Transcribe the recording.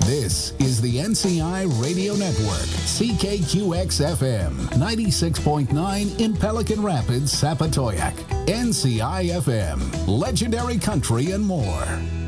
This is the NCI Radio Network, CKQX-FM, 96.9 in Pelican Rapids, Sapatoyak, NCI-FM, Legendary Country and more.